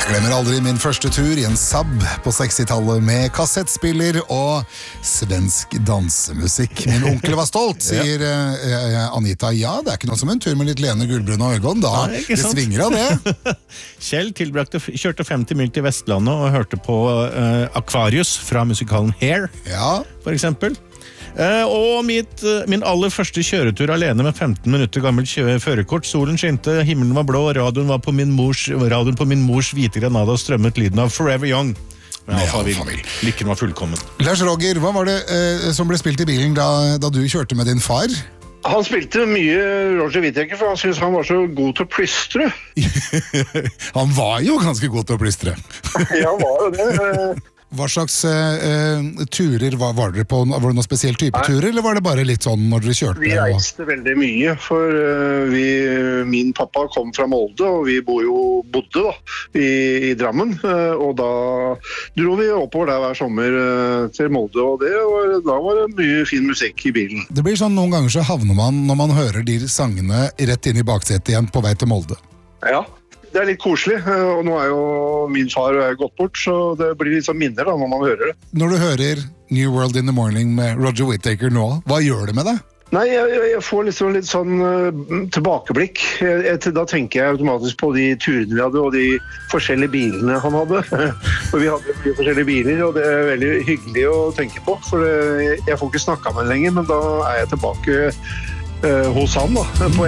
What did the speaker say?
Glemmer aldri min første tur I en Saab på 60-tallet med kassettspiller og svensk dansemusikk. Min onkel var stolt, sier Anita. Ja, det ikke noe som en tur med litt Lene Gullbrun og Øygon, da. Nei, Det svinger av det. Kjell kjørte 50 mil til Vestlandet og hørte på Aquarius fra musikalen Hair, Ja, for eksempel. Og min aller første kjøretur alene med 15 minutter gammelt førerkort. Solen skinte, himmelen var blå, radioen på min mors hvite Granada strømmet lyden av Forever Young. Men Alphaville. Lykken var fullkommen. Lars Roger, hva var det som ble spilt I bilen da du kjørte med din far? Han spilte mye Roger Whittaker, for han synes han var så god til å plystre. Han var jo ganske god til å plystre. Ja, han var jo det. Hva slags turer var dere på? Var det noen spesiell type turer, eller var det bare litt sånn når dere kjørte? Vi reiste veldig mye, for min pappa kom fra Molde, og vi bodde da, I Drammen, og da dro vi oppover der hver sommer til Molde, og da var det mye fin musikk I bilen. Det blir sånn, noen ganger så havner man, når man hører de sangene, rett inn I baksetet igjen på vei til Molde. Ja. Det litt koselig, og nå jo min far gått bort, så det blir litt sånn minner da, når man hører det. Når du hører New World in the Morning med Roger Whittaker nå, hva gjør det med deg? Nei, jeg får liksom litt sånn tilbakeblikk. Da tenker jeg automatisk på de turene vi hadde, og de forskjellige bilene han hadde. For vi hadde mye forskjellige biler, og det veldig hyggelig å tenke på, for jeg får ikke snakket med ham lenger, men da jeg tilbake hos han da, på